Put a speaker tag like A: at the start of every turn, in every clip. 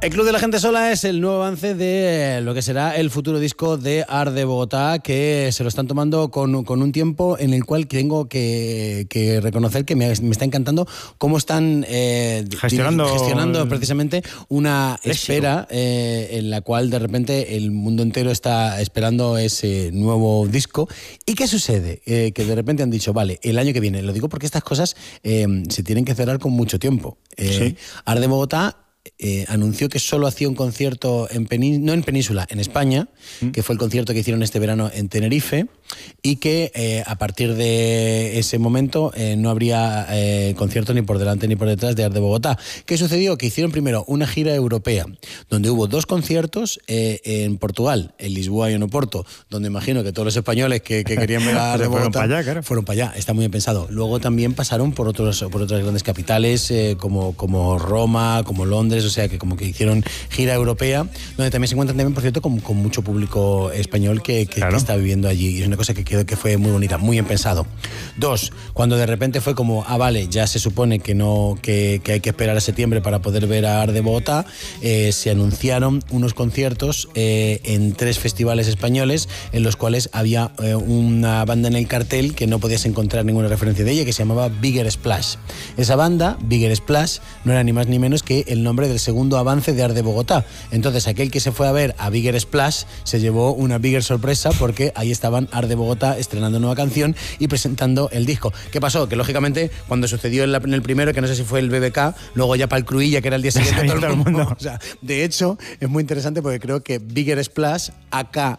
A: El Club de la Gente Sola es el nuevo avance de lo que será el futuro disco de Art de Bogotá, que se lo están tomando con un tiempo en el cual tengo que reconocer que me está encantando cómo están gestionando precisamente una espera en la cual de repente el mundo entero está esperando ese nuevo disco. ¿Y qué sucede? Que de repente han dicho, vale, el año que viene, lo digo porque estas cosas se tienen que cerrar con mucho tiempo.
B: Sí.
A: Art de Bogotá anunció que solo hacía un concierto no en Península, en España, que fue el concierto que hicieron este verano en Tenerife, y que a partir de ese momento no habría concierto ni por delante ni por detrás de Art de Bogotá. ¿Qué sucedió? Que hicieron primero una gira europea, donde hubo 2 conciertos en Portugal, en Lisboa y en Oporto, donde imagino que todos los españoles que querían ver a Art de Bogotá fueron para allá. Está muy bien pensado. Luego también pasaron por otras grandes capitales, como Roma, como Londres, o sea que como que hicieron gira europea, donde también se encuentran también, por cierto, con mucho público español que está viviendo allí. Y es una cosa que fue muy bonita, muy bien pensado. 2, cuando de repente fue como, vale, ya se supone que hay que esperar a septiembre para poder ver a Art de Bogotá, se anunciaron unos conciertos en 3 festivales españoles, en los cuales había una banda en el cartel que no podías encontrar ninguna referencia de ella, que se llamaba Bigger Splash. Esa banda, Bigger Splash, no era ni más ni menos que el nombre del segundo avance de Art de Bogotá. Entonces aquel que se fue a ver a Bigger Splash se llevó una bigger sorpresa, porque ahí estaban Art de Bogotá estrenando nueva canción y presentando el disco. ¿Qué pasó? Que lógicamente cuando sucedió en el primero, que no sé si fue el BBK, luego ya para el Cruilla, que era el día siguiente, todo el mundo. O sea, de hecho es muy interesante porque creo que Bigger Splash, acá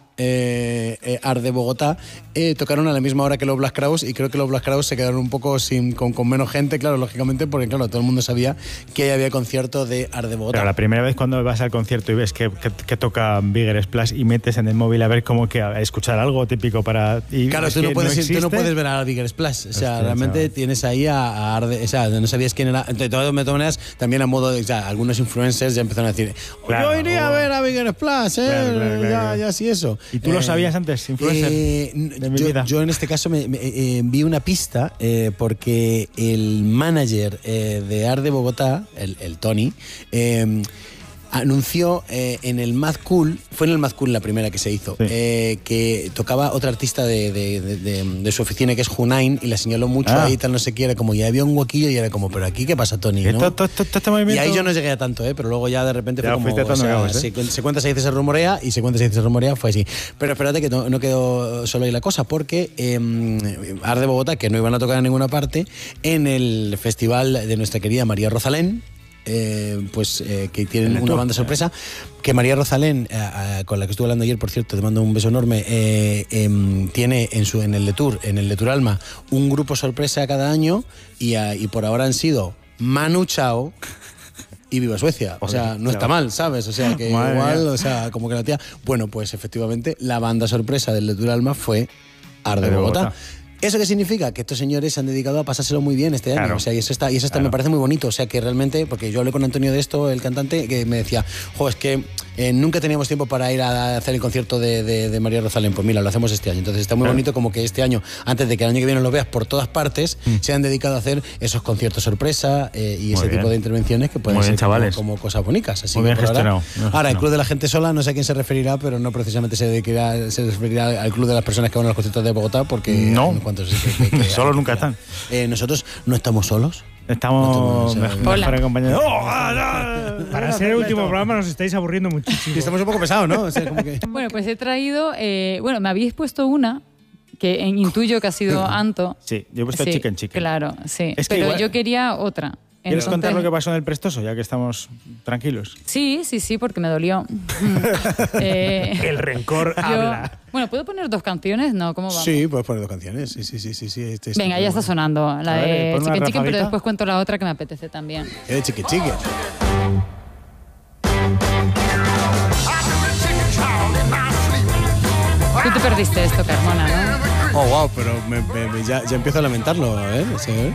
A: Art de Bogotá, tocaron a la misma hora que los Black Crowes, y creo que los Black Crowes se quedaron un poco con menos gente, claro, lógicamente, porque claro, todo el mundo sabía que había concierto de Art de Bogotá.
B: Pero la primera vez cuando vas al concierto y ves que toca Bigger Splash y metes en el móvil a ver cómo que a escuchar algo típico para...
A: Claro, tú no puedes ver a Bigger Splash, o sea, realmente tienes ahí a Art de, o sea, no sabías quién era. De todas maneras, también a modo de, o sea, algunos influencers ya empezaron a decir, yo iría a ver a Bigger Splash, ya sí eso.
B: ¿Y tú lo sabías antes, influencer? De mi vida.
A: Yo en este caso me vi una pista, porque el manager de Art de Bogotá, el Tony, anunció en el Mad Cool, fue en el Mad Cool la primera que se hizo, que tocaba otra artista de su oficina, que es Hunain, y la señaló mucho ahí, tal, no sé qué, era como, ya había un huequillo y era como, pero aquí, ¿qué pasa, Tony? ¿No? Y ahí yo no llegué a tanto, pero luego ya de repente fue como, o sea, se cuenta, se dice, se rumorea, y se cuenta, se dice, se rumorea, fue así. Pero espérate que no quedó solo ahí la cosa, porque Art de Bogotá, que no iban a tocar en ninguna parte, en el festival de nuestra querida María Rosalén, que tienen una banda sorpresa, que María Rosalén, con la que estuve hablando ayer, por cierto, te mando un beso enorme, tiene en el de Tour Alma un grupo sorpresa cada año, y por ahora han sido Manu Chao y Viva Suecia. O sea, no está mal, ¿sabes? O sea, que igual, o sea, como que la tía... Bueno, pues efectivamente, la banda sorpresa del de Tour Alma fue Art de Bogotá. ¿Eso qué significa? Que estos señores se han dedicado a pasárselo muy bien este año. Claro. O sea, y eso está me parece muy bonito. O sea, que realmente, porque yo hablé con Antonio de esto, el cantante, que me decía, es que nunca teníamos tiempo para ir a hacer el concierto de María Rosalén. Pues mira, lo hacemos este año. Entonces está muy bonito como que este año, antes de que el año que viene lo veas por todas partes, se han dedicado a hacer esos conciertos sorpresa y ese tipo de intervenciones que pueden ser como cosas bonitas. Así que por ahora, el Club de la Gente Sola, no sé a quién se referirá, pero no precisamente se referirá al Club de las personas que van a los conciertos de Bogotá, porque
B: no. Solo nunca están.
A: Nosotros no estamos solos.
B: Estamos mejor acompañados.
C: Para ser el último programa nos estáis aburriendo muchísimo.
A: Y estamos un poco pesados, ¿no? O sea, como que...
D: Bueno, pues he traído... me habéis puesto una que intuyo que ha sido Anto.
B: Sí, yo he puesto Chicken.
D: Claro, sí. Pero igual, yo quería otra.
B: ¿Quieres contar lo que pasó en el Prestoso, ya que estamos tranquilos?
D: Sí, porque me dolió.
C: El rencor habla.
D: Bueno, ¿puedo poner 2 canciones? No, ¿cómo vamos?
A: Sí, puedes poner 2 canciones. Sí.
D: Venga, ya está sonando la de Chicken, pero después cuento la otra que me apetece también.
A: De Chicken.
D: Tú te perdiste esto, Carmona, ¿no?
A: Oh, wow, pero ya empiezo a lamentarlo, ¿eh? Sí, ¿eh?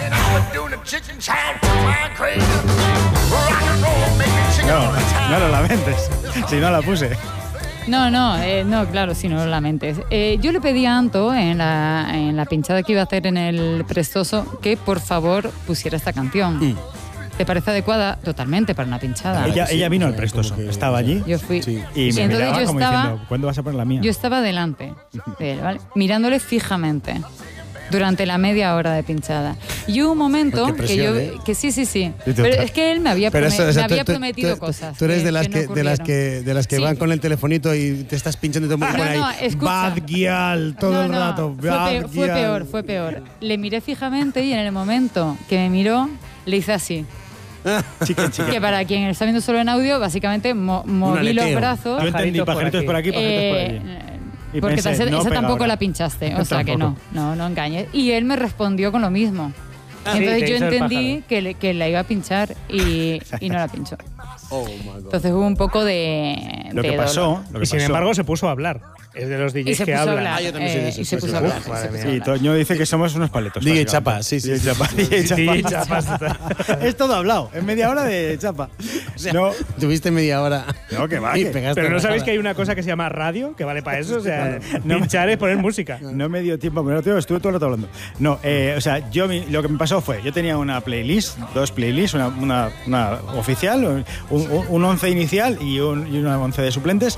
B: No lo lamentes, si no la puse.
D: No, claro, si no lo lamentes. Yo le pedí a Anto en la pinchada que iba a hacer en el Prestoso que por favor pusiera esta canción. ¿te parece adecuada? Totalmente, para una pinchada.
B: Ella vino al
A: como
B: Prestoso,
A: que-
B: estaba allí
D: Yo fui.
A: Sí.
B: y me
D: entonces
B: miraba
D: yo
B: como
D: estaba-
B: diciendo, ¿cuándo vas a poner la mía?
D: Yo estaba delante de él, ¿vale? Mirándole fijamente durante la media hora de pinchada. Y hubo un momento
A: Qué presión,
D: que yo... Que sí. Pero es que él me había,
A: Pero eso, o sea,
D: me había
A: tú-
D: prometido
A: tú-
D: cosas.
A: Tú eres de las
D: no
A: que, de las
D: ocurrieron.
A: que, de las que
D: Sí.
A: van con el telefonito y te estás pinchando y todo el mundo
D: No,
A: pone
D: no,
A: ahí,
D: escucha.
A: bad girl, todo el
D: No,
A: rato. bad
D: Fue
A: girl.
D: peor. Le miré fijamente y en el momento que me miró, le hice así.
B: Chiquen.
D: Que para quien está viendo solo en audio, básicamente moví los
A: aleteo.
D: brazos.
B: Yo entendí pajaritos por aquí, pajaritos por allí. Y
D: Porque
B: pensé,
D: esa
B: no pega
D: tampoco
B: ahora.
D: la pinchaste, o sea que
B: Tampoco.
D: no engañes. Y él me respondió con lo mismo.
C: Sí,
D: Entonces
C: te
D: yo
C: hizo el
D: entendí que la iba a pinchar y no la pinchó.
A: Oh my God.
D: Entonces hubo un poco de
B: Lo que
D: de
B: pasó,
D: dolor.
B: lo que
C: Y sin
B: pasó.
C: embargo se puso a hablar. Es de los
D: Y
C: DJs
D: se
C: que
D: puso a
C: hablan.
D: hablar.
A: yo también soy de esos,
D: Y se
A: soy
D: puso a
A: de
D: hablar.
A: esos.
C: Madre
D: se puso a
C: mía.
B: Sí,
D: hablar.
B: Toño dice que somos unos paletos.
A: DJ
B: básicamente.
A: Chapa, sí.
B: DJ Chapa. DJ Chapa.
C: DJ Chapas.
B: Es todo hablado, en media hora de chapa. No,
A: Tuviste media hora.
B: no, que va.
A: Y
B: que-
A: pegaste
C: Pero no
A: la
C: sabéis
A: cara.
C: que hay una cosa que se llama radio, que vale para eso. O sea,
B: No.
C: pinchar es poner música.
B: No me dio tiempo, pero tío, estuve todo el rato hablando. No, o sea, lo que me pasó fue, yo tenía una playlist, dos playlists, una oficial, un 11 inicial y una 11 de suplentes,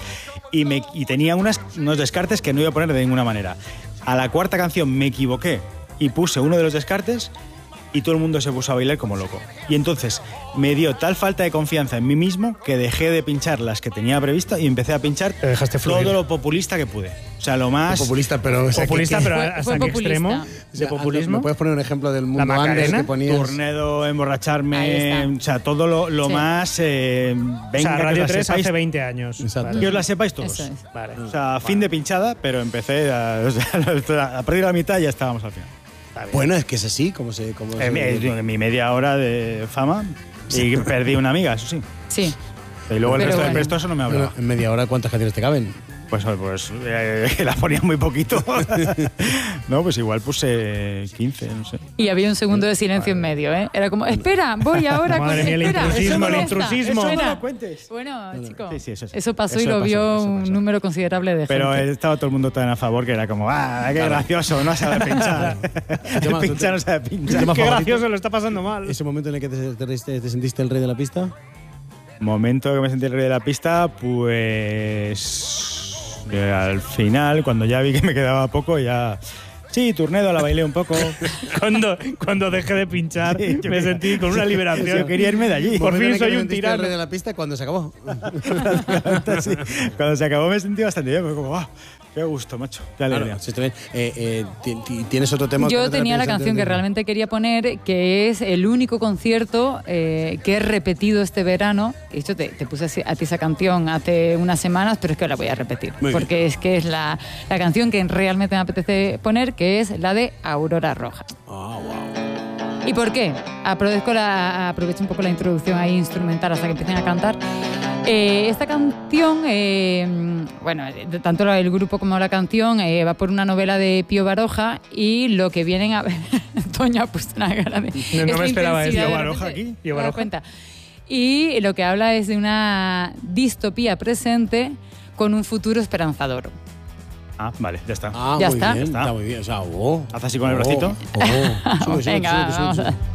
B: y tenía unos descartes que no iba a poner de ninguna manera. A la cuarta canción me equivoqué y puse uno de los descartes y todo el mundo se puso a bailar como loco. Y entonces me dio tal falta de confianza en mí mismo que dejé de pinchar las que tenía previsto y empecé a pinchar
C: Te dejaste fluir.
B: todo lo populista que pude. O sea, lo más...
A: Populista, pero... o sea,
C: Populista, pero
D: Fue
C: ¿hasta qué
D: populista.
C: extremo?
A: o sea,
C: De populismo.
A: ¿me puedes poner un ejemplo del
C: La
A: mundo under
C: Macarena,
A: que ponías?
B: Turnedo,
D: Ahí
B: emborracharme,
D: está.
B: o sea, todo lo
D: Sí.
B: más...
C: O
B: venga,
C: sea,
B: que
C: Radio
B: os la
C: 3
B: sepáis,
C: hace 20 años.
A: Exacto.
B: que os la sepáis todos.
D: Eso es.
C: Vale.
B: O sea, fin de pinchada, pero empecé o sea, a partir de la mitad ya estábamos al final.
A: Bueno, es que es así, como se...
B: En mi media hora de fama y perdí una amiga, eso sí.
D: Sí.
B: Y luego el
D: Pero
B: resto del
D: bueno.
B: prestoso no me
A: Bueno,
B: hablaba.
A: en media hora, ¿cuántas canciones te caben?
B: Pues la ponía muy poquito. No, pues igual puse 15, no sé.
D: Y había un segundo de silencio en medio, ¿eh? Era como, espera, voy ahora.
C: Madre mía, el
D: espera,
C: intrusismo,
D: eso
C: el
D: molesta,
C: intrusismo.
D: espera.
B: Eso no lo cuentes.
D: Bueno, chico,
B: Sí, sí, eso sí.
D: eso pasó y
B: Eso
D: lo
B: pasó,
D: vio
B: eso
D: un
B: pasó.
D: número considerable de
B: Pero
D: gente.
B: estaba todo el mundo tan a favor que era como, qué gracioso, no sabe pinchar.
A: Tema-
B: Pinchar no sabe pinchar.
A: tema
C: Qué
A: favorito?
C: gracioso, lo está pasando mal.
A: ¿Ese momento en el que te sentiste el rey de la pista?
B: Momento que me sentí el rey de la pista, pues al final, cuando ya vi que me quedaba poco, ya... Sí, Turnedo la bailé un poco.
C: Cuando dejé de pinchar,
B: Sí, yo
C: me
B: quería-
C: sentí con una liberación.
B: Yo quería irme de allí.
C: Por
A: Momento en
C: fin
A: el que
C: soy
A: te
C: un
A: sentiste el rey de
C: tirano.
A: la pista cuando se acabó.
B: Sí. Cuando se acabó me sentí bastante bien, fue como, qué gusto, macho. Qué alegría.
A: Claro, sí, está bien. ¿Tienes otro tema? que
D: Yo
A: no te la
D: tenía la
A: piensas
D: canción
A: antes
D: que
A: de-
D: realmente quería poner, que es el único concierto que he repetido este verano. De hecho, te puse a ti esa canción hace unas semanas, pero es que la voy a repetir.
A: Muy bien.
D: Porque es que es la canción que realmente me apetece poner, que es la de Aurora Roja.
A: Ah, wow.
D: ¿Y por qué? Aprovecho un poco la introducción ahí instrumental hasta que empiecen a cantar. Esta canción, bueno, tanto el grupo como la canción va por una novela de Pío Baroja y lo que vienen a ver... Toño ha puesto una cara de...
C: No me esperaba eso.
D: intensidad,
C: ¿Pío
D: de
C: Baroja
D: repente,
C: aquí? ¿Pío
D: ¿te das
C: Baroja?
D: cuenta? Y lo que habla es de una distopía presente con un futuro esperanzador.
B: Vale, ya está.
A: Ah,
D: Ya
A: muy
D: está.
A: bien,
B: Está.
A: está muy bien. O sea, oh,
B: Haz así con el bracito.
A: Sube, sube,
D: Venga,
A: sube,
D: vamos
A: sube.
D: a...